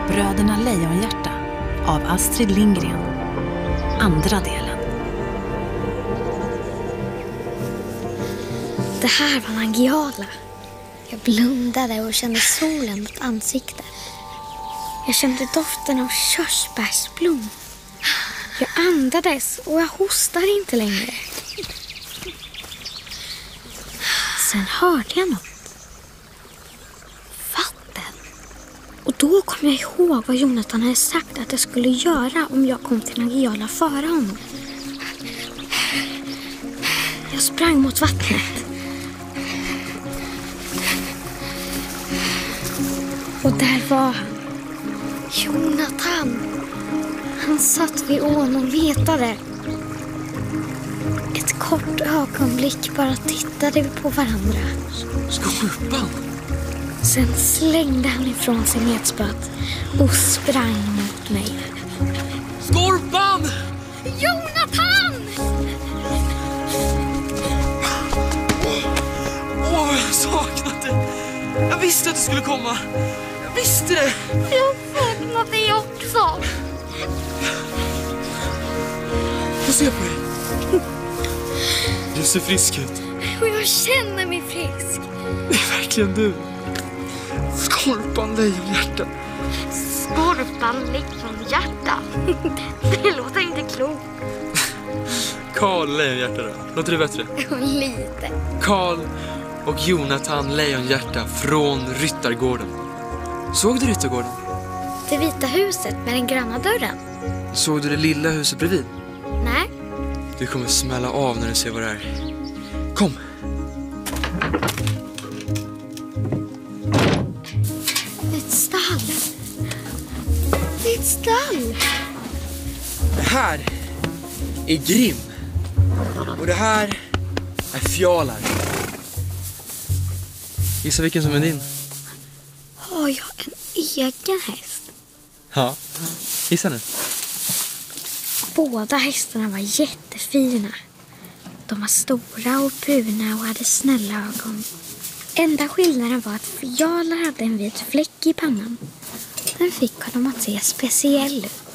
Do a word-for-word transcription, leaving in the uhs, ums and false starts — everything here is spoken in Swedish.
Bröderna Lejonhjärta av Astrid Lindgren. Andra delen. Det här var Nangijala. Jag blundade och kände solen mot ansiktet. Jag kände doften av körsbärsblom. Jag andades och jag hostade inte längre. Sen hörde jag något. Vatten. Och då kom jag ihåg vad Jonathan hade sagt att jag skulle göra om jag kom till Nangijala före honom. Jag sprang mot vattnet. Och där var han. Jonathan. Han satt vid ån och letade. Ett kort ögonblick bara tittade vi på varandra. Skorpan! Sen slängde han ifrån sig metspöt och sprang mot mig. Skorpan! Jonathan! Åh, oh, jag saknade dig. Jag visste att du skulle komma. Jag visste det. Jag saknade dig också. Få se på dig. Du ser frisk ut. Och jag känner mig frisk. Det är verkligen du. Skorpan Lejonhjärta. Skorpan Lejonhjärta. Det låter inte klokt. Karl Lejonhjärta då. Låter det bättre? Lite. Karl och Jonathan Lejonhjärta från Ryttargården. Såg du Ryttargården? Det vita huset med den gröna dörren. Såg du det lilla huset bredvid? Nej. Du kommer smälla av när du ser vad det är. Kom! Ett stall. Ett stall. Det här är Grim. Och det här är Fjalar. Gissa vilken som är din? Har jag en egen häst? Ja, gissa nu. Båda hästarna var jättefina. De var stora och bruna och hade snälla ögon. Enda skillnaden var att Fjalar hade en vit fläck i pannan. Den fick honom att se speciell ut.